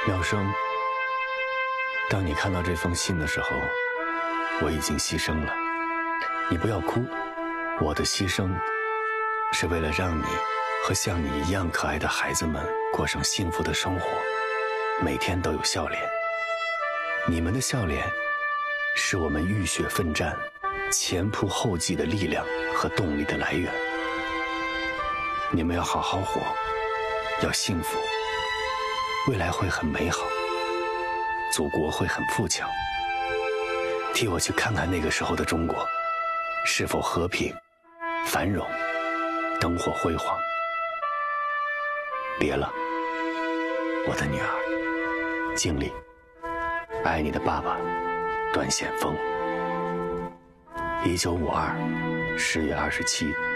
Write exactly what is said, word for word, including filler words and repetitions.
妙生，当你看到这封信的时候，我已经牺牲了。你不要哭，我的牺牲是为了让你和像你一样可爱的孩子们过上幸福的生活，每天都有笑脸。你们的笑脸是我们浴血奋战、前仆后继的力量和动力的来源。你们要好好活，要幸福，未来会很美好，祖国会很富强。替我去看看那个时候的中国，是否和平、繁荣、灯火辉煌。别了，我的女儿，经历，爱你的爸爸，段显峰。一九五二十月二十七。